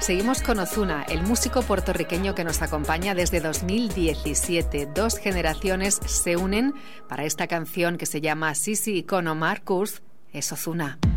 Seguimos con Ozuna, el músico puertorriqueño que nos acompaña desde 2017. 2 generaciones se unen para esta canción que se llama Sisi y Cono Marcus. Es Ozuna.